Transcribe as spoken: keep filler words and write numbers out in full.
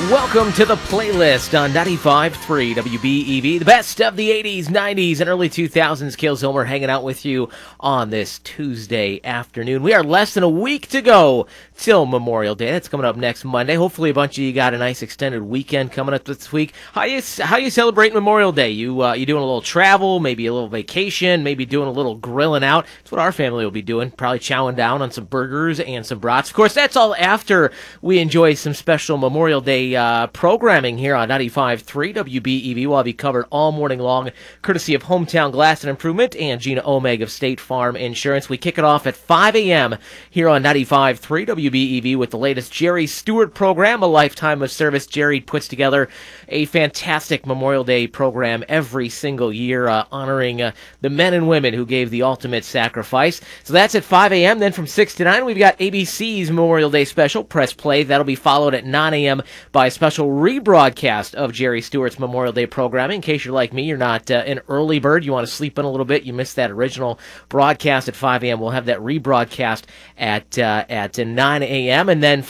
Welcome to the playlist on ninety-five point three W B E V. The best of the eighties, nineties, and early two thousands. Kale Zilmer hanging out with you on this Tuesday afternoon. We are less than a week to go till Memorial Day. That's coming up next Monday. Hopefully a bunch of you got a nice extended weekend coming up this week. How you how you celebrate Memorial Day? You uh, you doing a little travel, maybe a little vacation, maybe doing a little grilling out. That's what our family will be doing. Probably chowing down on some burgers and some brats. Of course, that's all after we enjoy some special Memorial Day uh, programming here on ninety-five point three W B E V. We'll have you covered all morning long, courtesy of Hometown Glass and Improvement and Gina Omeg of State Farm Insurance. We kick it off at five a.m. here on ninety-five point three W B E V with the latest Jerry Stewart program, a lifetime of service. Jerry puts together a fantastic Memorial Day program every single year, uh, honoring uh, the men and women who gave the ultimate sacrifice. So that's at five a.m. Then from six to nine, we've got A B C's Memorial Day special, Press Play. That'll be followed at nine a.m. by a special rebroadcast of Jerry Stewart's Memorial Day programming. In case you're like me, you're not uh, an early bird, you want to sleep in a little bit, you missed that original broadcast at five a.m. We'll have that rebroadcast at uh, at nine a.m. And then